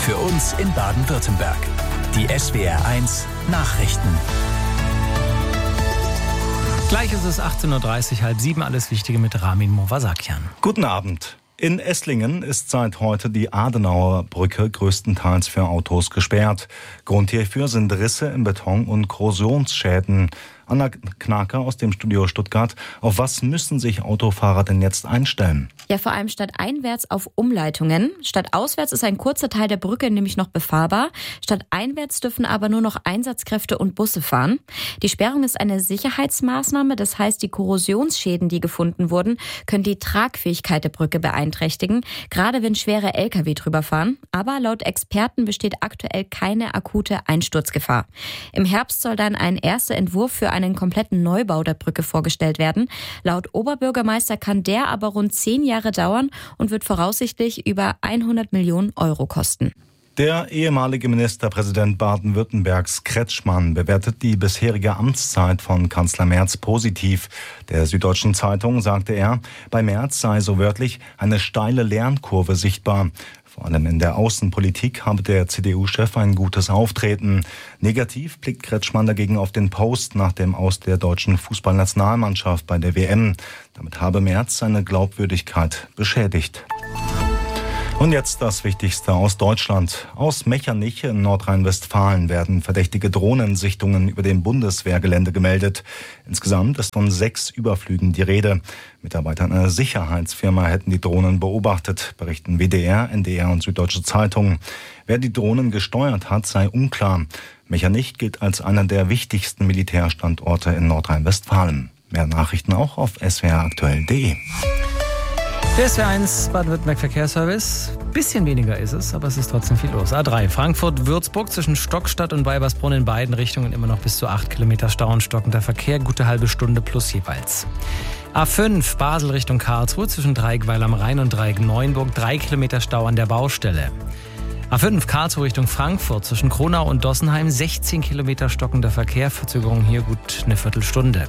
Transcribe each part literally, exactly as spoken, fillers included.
Für uns in Baden-Württemberg. Die S W R eins Nachrichten. Gleich ist es achtzehn Uhr dreißig, halb sieben, alles Wichtige mit Ramin Movasakian. Guten Abend. In Esslingen ist seit heute die Adenauer Brücke größtenteils für Autos gesperrt. Grund hierfür sind Risse im Beton und Korrosionsschäden. Anna Knaker aus dem Studio Stuttgart. Auf was müssen sich Autofahrer denn jetzt einstellen? Ja, vor allem stadteinwärts auf Umleitungen. Stadtauswärts ist ein kurzer Teil der Brücke nämlich noch befahrbar. Stadteinwärts dürfen aber nur noch Einsatzkräfte und Busse fahren. Die Sperrung ist eine Sicherheitsmaßnahme. Das heißt, die Korrosionsschäden, die gefunden wurden, können die Tragfähigkeit der Brücke beeinträchtigen, gerade wenn schwere L K W drüber fahren. Aber laut Experten besteht aktuell keine akute Einsturzgefahr. Im Herbst soll dann ein erster Entwurf für einen kompletten Neubau der Brücke vorgestellt werden. Laut Oberbürgermeister kann der aber rund zehn Jahre dauern und wird voraussichtlich über hundert Millionen Euro kosten. Der ehemalige Ministerpräsident Baden-Württembergs Kretschmann bewertet die bisherige Amtszeit von Kanzler Merz positiv. Der Süddeutschen Zeitung sagte er, bei Merz sei so wörtlich eine steile Lernkurve sichtbar. Vor allem in der Außenpolitik habe der C D U-Chef ein gutes Auftreten. Negativ blickt Kretschmann dagegen auf den Post nach dem Aus der deutschen Fußballnationalmannschaft bei der W M. Damit habe Merz seine Glaubwürdigkeit beschädigt. Und jetzt das Wichtigste aus Deutschland. Aus Mechernich in Nordrhein-Westfalen werden verdächtige Drohnensichtungen über dem Bundeswehrgelände gemeldet. Insgesamt ist von sechs Überflügen die Rede. Mitarbeiter einer Sicherheitsfirma hätten die Drohnen beobachtet, berichten W D R, N D R und Süddeutsche Zeitung. Wer die Drohnen gesteuert hat, sei unklar. Mechernich gilt als einer der wichtigsten Militärstandorte in Nordrhein-Westfalen. Mehr Nachrichten auch auf s w r aktuell punkt d e. Der S W R eins Baden-Württemberg Verkehrsservice. Bisschen weniger ist es, aber es ist trotzdem viel los. A drei Frankfurt-Würzburg zwischen Stockstadt und Weibersbrunn in beiden Richtungen immer noch bis zu acht Kilometer Stau und stockender Verkehr. Gute halbe Stunde plus jeweils. A fünf Basel Richtung Karlsruhe zwischen Dreieckweil am Rhein und Dreieck-Neuenburg. Drei Kilometer Stau an der Baustelle. A fünf Karlsruhe Richtung Frankfurt zwischen Kronau und Dossenheim. sechzehn Kilometer stockender Verkehr. Verzögerung hier gut eine Viertelstunde.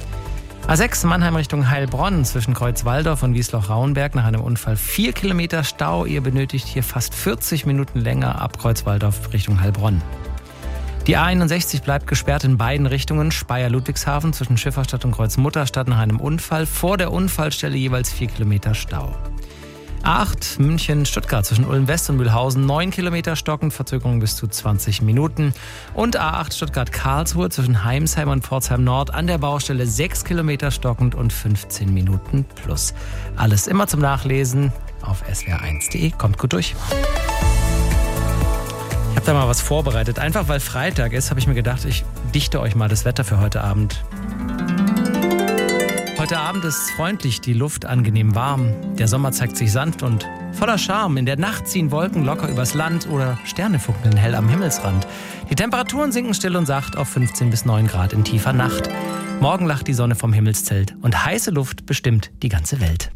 A sechs Mannheim Richtung Heilbronn zwischen Kreuzwaldorf und Wiesloch-Rauenberg nach einem Unfall vier Kilometer Stau. Ihr benötigt hier fast vierzig Minuten länger ab Kreuzwaldorf Richtung Heilbronn. Die A einundsechzig bleibt gesperrt in beiden Richtungen. Speyer-Ludwigshafen zwischen Schifferstadt und Kreuzmutterstadt nach einem Unfall. Vor der Unfallstelle jeweils vier Kilometer Stau. A acht München-Stuttgart zwischen Ulm-West und Mühlhausen, neun Kilometer stockend, Verzögerung bis zu zwanzig Minuten. Und A acht Stuttgart-Karlsruhe zwischen Heimsheim und Pforzheim-Nord an der Baustelle sechs Kilometer stockend und fünfzehn Minuten plus. Alles immer zum Nachlesen auf s w r eins punkt d e. Kommt gut durch. Ich habe da mal was vorbereitet. Einfach weil Freitag ist, habe ich mir gedacht, ich dichte euch mal das Wetter für heute Abend. Heute Abend ist freundlich, die Luft angenehm warm. Der Sommer zeigt sich sanft und voller Charme. In der Nacht ziehen Wolken locker übers Land oder Sterne funkeln hell am Himmelsrand. Die Temperaturen sinken still und sacht auf fünfzehn bis neun Grad in tiefer Nacht. Morgen lacht die Sonne vom Himmelszelt und heiße Luft bestimmt die ganze Welt.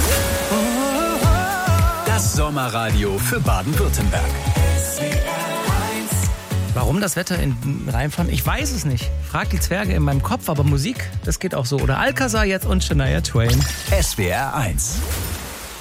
Das Sommerradio für Baden-Württemberg. Warum das Wetter in Rheinfahren? Ich weiß es nicht. Frag die Zwerge in meinem Kopf, aber Musik, das geht auch so. Oder Alcazar jetzt und Shania Twain. S W R eins